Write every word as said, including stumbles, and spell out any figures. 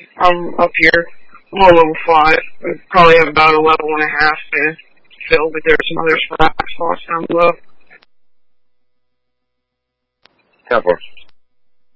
I'm up here, I'm on level five. I probably have about a level and a half to fill, but there's some other spots lost down below. ten four.